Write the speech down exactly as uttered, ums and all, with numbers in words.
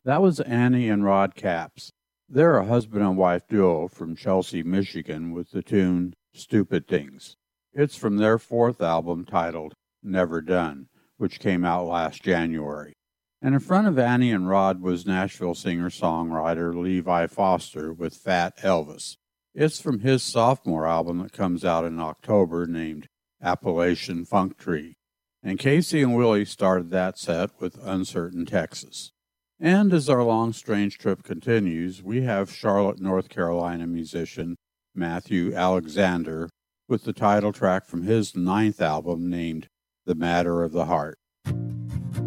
That was Annie and Rod Capps. They're a husband and wife duo from Chelsea, Michigan, with the tune Stupid Things. It's from their fourth album titled Never Done, which came out last January. And in front of Annie and Rod was Nashville singer-songwriter Levi Foster with Fat Elvis. It's from his sophomore album that comes out in October named Appalachian Funk Tree. And Casey and Willie started that set with Uncertain Texas. And as our long, strange trip continues, we have Charlotte, North Carolina musician Matthew Alexander with the title track from his ninth album named The Matter of the Heart.